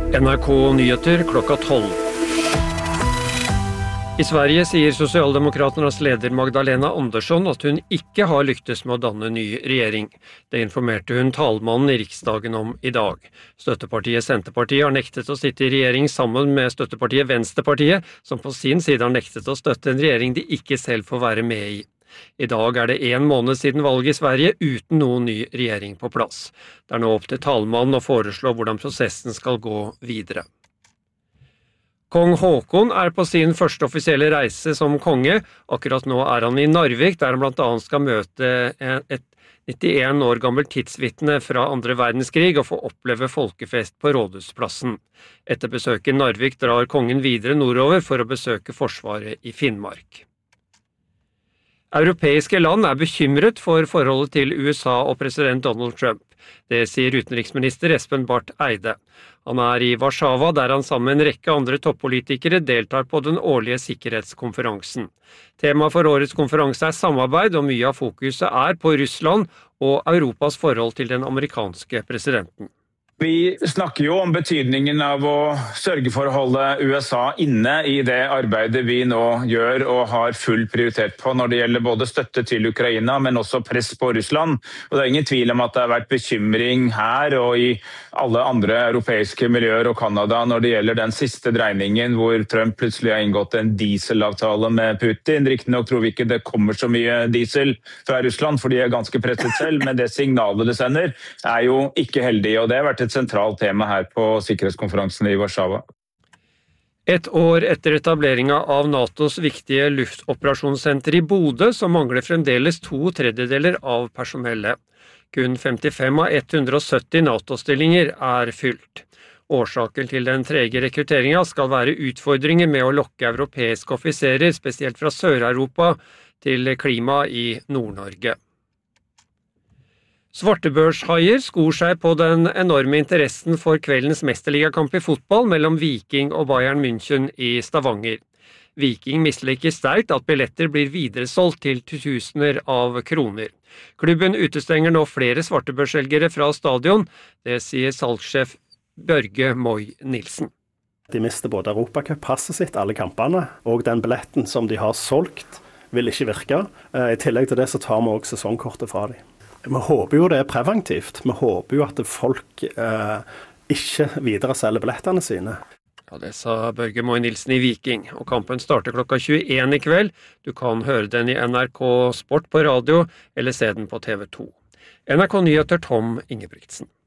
NRK Nyheter klokka 12. I Sverige sier Socialdemokraternas leder Magdalena Andersson at hun ikke har lyktes med å danne ny regjering. Det informerte hun talmannen i Riksdagen om i dag. Støttepartiet Senterpartiet har nektet å sitte i regjering sammen med støttepartiet Venstrepartiet, som på sin side har nektet å støtte en regjering de ikke selv får være med i. I dag er det 1 måned siden valget i Sverige uten noen ny regjering på plass. Det er nå opp til talmannen å foreslå hvordan prosessen skal gå videre. Kong Haakon er på sin første offisielle reise som konge. Akkurat nå er han i Narvik, der han blant annet skal møte et 91 år gammelt tidsvitne fra 2. verdenskrig og få oppleve folkefest på Rådhusplassen. Etter besøket i Narvik drar kongen videre nordover for å besøke forsvaret i Finnmark. Europeiske land er bekymret for forholdet til USA og president Donald Trump. Det sier utenriksminister Espen Barth Eide. Han er i Warszawa, der han sammen med en rekke andre toppolitikere deltar på den årlige sikkerhetskonferansen. Temaet for årets konferanse er samarbeid, og mye av fokuset er på Russland og Europas forhold til den amerikanske presidenten. Vi snakker jo om betydningen av å sørge for å holde USA inne i det arbeidet vi nå gjør og har full prioritet på når det gjelder både støtte til Ukraina, men også press på Russland. Og det er ingen tvil om at det har vært bekymring her og i alle andre europeiske miljøer og Kanada når det gjelder den siste dreiningen hvor Trump plutselig har inngått en dieselavtale med Putin. Riktignok tror vi ikke det kommer så mye diesel fra Russland, for de er ganske presset selv, men det signalet det sender er jo ikke heldig, og det har vært et sentralt tema her på sikkerhetskonferansen i Warszawa. Et år etter etableringen av NATOs viktige luftoperasjonssenter i Bodø, så mangler fremdeles 2/3 av personellet. Kun 55 av 170 NATO-stillinger er fylt. Årsaken til den trege rekrutteringen skal være utfordringer med å lokke europeiske offiserer, spesielt fra Sør-Europa, til klima i Nord-Norge. Svartebørshaier skor seg på den enorme interessen for kveldens mesterligakamp i fotball mellom Viking og Bayern München i Stavanger. Viking misliker sterkt at billetter blir videresolgt til tusener av kroner. Klubben utestenger nå flere svartebørselgere fra stadion, det sier salgssjef Børge Moi Nilsen. De mister både Europacup-passet sitt, alle kampene, og den billetten som de har solgt vil ikke virke. I tillegg til det så tar vi også sesongkortet fra dem. Vi håper jo det er preventivt. Vi håper jo at folk ikke videre selger billettene sine. Ja, det sa Børge Moi Nilsen i Viking, og kampen starter klokka 21 i kveld. Du kan høre den i NRK Sport på radio, eller se den på TV 2. NRK Nyheter Tom Ingebrigtsen.